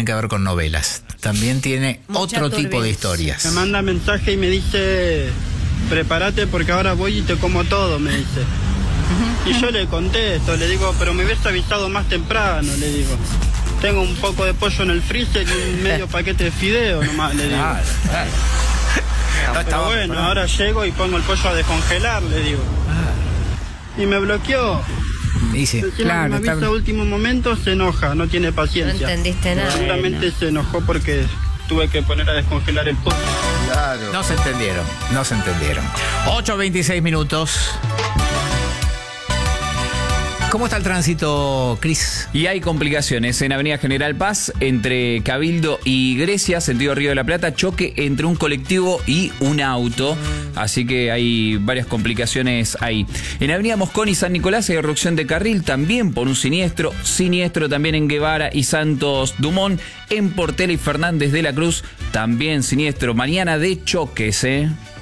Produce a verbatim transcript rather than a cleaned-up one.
tiene que ver con novelas. También tiene Mucha otro turbia. tipo de historias. Me manda mensaje y me dice, prepárate porque ahora voy y te como todo, me dice. Y yo le contesto, le digo, pero me hubiese avisado más temprano, le digo. Tengo un poco de pollo en el freezer y un medio paquete de fideo nomás, le digo. Claro, claro. No Pero estaba bueno, preparado. ahora llego y pongo el pollo a descongelar, le digo. Y me bloqueó. Y sí. Encima Claro, que me avisa está- a último momento, se enoja, no tiene No paciencia. entendiste nada. Seguramente se enojó porque tuve que poner a descongelar el pollo. Claro. No se entendieron, no se entendieron. ocho veintiséis minutos. ¿Cómo está el tránsito, Cris? Y hay complicaciones en Avenida General Paz, entre Cabildo y Grecia, sentido Río de la Plata, choque entre un colectivo y un auto. Así que hay varias complicaciones ahí. En Avenida Moscón y San Nicolás hay erupción de carril, también por un siniestro. Siniestro también en Guevara y Santos Dumont. En Portela y Fernández de la Cruz, también siniestro. Mañana de choques, ¿eh?